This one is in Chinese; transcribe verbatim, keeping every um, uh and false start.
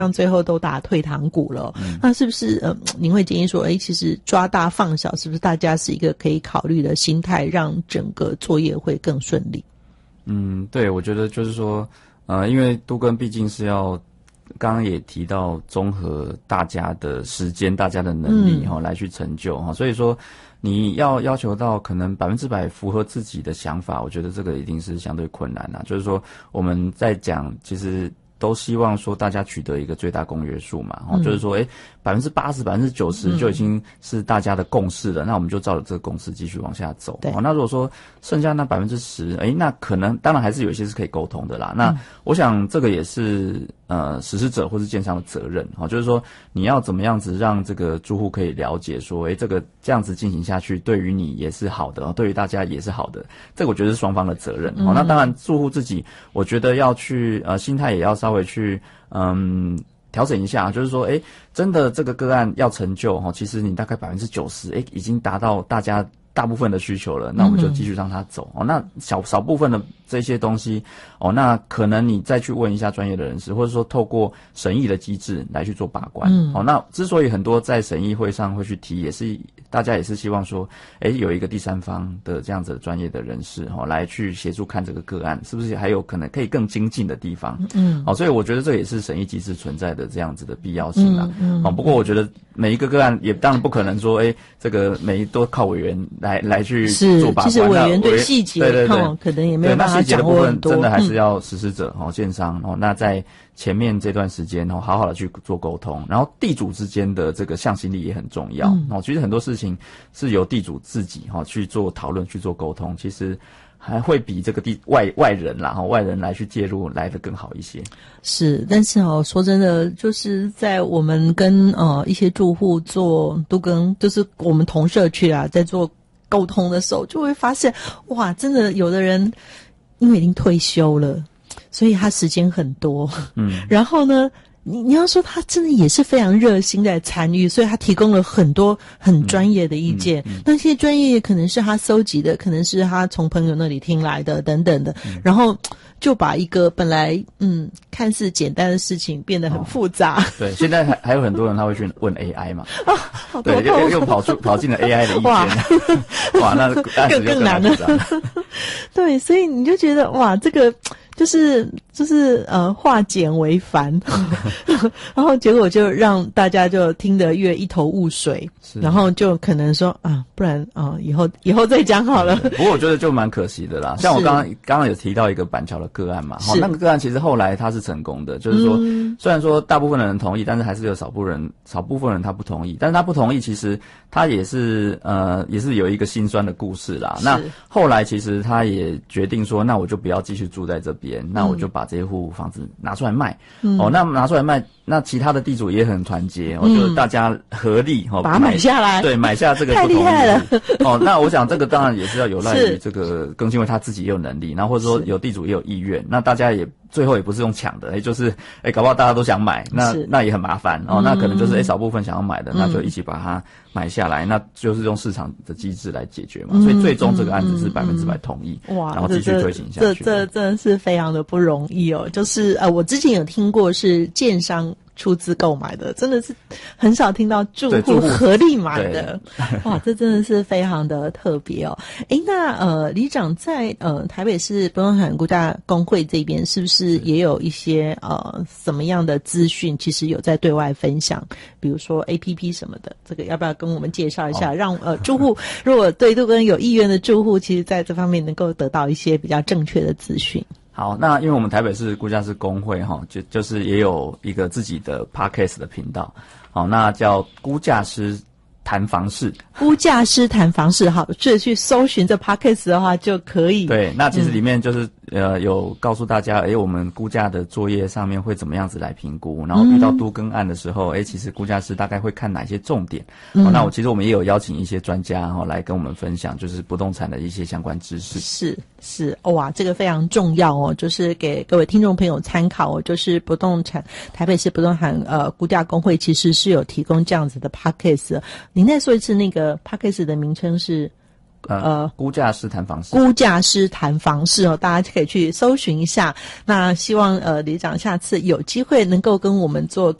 像最后都打退堂鼓了，嗯、那是不是呃，您会建议说，哎，其实抓大放小，是不是大家是一个可以考虑的心态，让整个作业会更顺利？ 嗯，对，我觉得就是说，呃，因为都更毕竟是要，刚刚也提到综合大家的时间、大家的能力哈、嗯、来去成就哈，所以说你要要求到可能百分之百符合自己的想法，我觉得这个一定是相对困难啦。就是说我们在讲，其实都希望说大家取得一个最大公约数嘛，嗯、就是说，哎，百分之八十、百分之九十就已经是大家的共识了，嗯、那我们就照着这个共识继续往下走。对，那如果说剩下那百分之十，哎，那可能当然还是有一些是可以沟通的啦。那、嗯、我想这个也是呃实施者或是建商的责任，哈，就是说你要怎么样子让这个住户可以了解说，哎，这个这样子进行下去，对于你也是好的，对于大家也是好的。这个我觉得是双方的责任。好、嗯，那当然住户自己，我觉得要去呃心态也要稍微去嗯。调整一下，就是说，哎，真的这个个案要成就哈，其实你大概百分之九十，哎，已经达到大家大部分的需求了，那我们就继续让它走、嗯、哦。那小少部分的这些东西哦，那可能你再去问一下专业的人士，或者说透过审议的机制来去做把关。嗯，哦，那之所以很多在审议会上会去提，也是大家也是希望说，哎，有一个第三方的这样子的专业的人士哈、哦，来去协助看这个个案是不是还有可能可以更精进的地方。嗯，好、哦，所以我觉得这也是审议机制存在的这样子的必要性啊。嗯，嗯哦，不过我觉得每一个个案也当然不可能说，哎，这个每一都靠委员来来去做把关。 是，其实委员对细节对对对、哦、可能也没有办法掌握很多。 真的还是要实施者哦，建商哦，那在前面这段时间哦，好好的去做沟通，然后地主之间的这个向心力也很重要、嗯、哦。其实很多事情是由地主自己哈、哦、去做讨论、去做沟通，其实还会比这个地外外人啦哈、哦、外人来去介入来得更好一些。 是，但是哦，说真的，就是在我们跟呃一些住户做都跟就是我们同社区啊，在做沟通的时候，就会发现哇，真的有的人因为已经退休了。所以他时间很多，嗯，然后呢，你你要说他真的也是非常热心在参与，所以他提供了很多很专业的意见。嗯嗯嗯、那些专业可能是他搜集的，可能是他从朋友那里听来的，等等的，嗯、然后就把一个本来嗯看似简单的事情变得很复杂。 哦、对，现在还还有很多人他会去问 A I 嘛，啊、好对，又又跑出跑进了 A I 的意见，哇，哇那更更难了。对，所以你就觉得哇，这个。就是就是呃化简为繁，然后结果就让大家就听得越一头雾水，然后就可能说啊，不然啊以后以后再讲好了。 不过我觉得就蛮可惜的啦，像我刚刚刚刚有提到一个板桥的个案嘛，好、哦，那个个案其实后来他是成功的，就是说、嗯、虽然说大部分的人同意，但是还是有少部分人少部分人他不同意，但是他不同意其实他也是呃也是有一个心酸的故事啦。那后来其实他也决定说，那我就不要继续住在这边。那我就把这户房子拿出来卖，嗯、哦，那拿出来卖，那其他的地主也很团结，我、嗯、就大家合力哦， 把它买下来， 对，买下这个不同意，太厉害了哦。那我想这个当然也是要有赖于这个更新会他自己也有能力，然后或者说有地主也有意愿，那大家也最后也不是用抢的，哎，就是哎，搞不好大家都想买，那那也很麻烦哦。嗯、那可能就是哎少部分想要买的，嗯、那就一起把它买下来，那就是用市场的机制来解决嘛。嗯、所以最终这个案子是百分之百同意，哇、嗯，然后继续推行下去。 这这真的是非常的不容易哦。就是呃，我之前有听过是建商出资购买的，真的是很少听到住户合力买的，哇，这真的是非常的特别哦。诶，那呃，里长在呃台北市不动产估价公会这边，是不是也有一些呃什么样的资讯？其实有在对外分享，比如说 A P P 什么的，这个要不要跟我们介绍一下？哦、让呃住户如果对都跟有意愿的住户，其实在这方面能够得到一些比较正确的资讯。 好，那因为我们台北市估价师公会哈，就就是也有一个自己的 podcast 的频道，好，那叫估价师谈房事， 估价师谈房事，好，所以去搜寻这 podcast 的话就可以。 对，那其实里面就是、嗯、呃有告诉大家，诶，我们估价的作业上面会怎么样子来评估，然后遇到都更案的时候，诶，其实估价师大概会看哪些重点。嗯、哦，那我其实我们也有邀请一些专家哈、哦、来跟我们分享，就是不动产的一些相关知识。 是是，哇，这个非常重要哦，就是给各位听众朋友参考哦，就是不动产台北市不动产呃估价公会其实是有提供这样子的 podcast。您再说一次那个 podcast 的名称是呃估价师谈房事， 估价师谈房事哦，大家可以去搜寻一下。那希望呃里长下次有机会能够跟我们做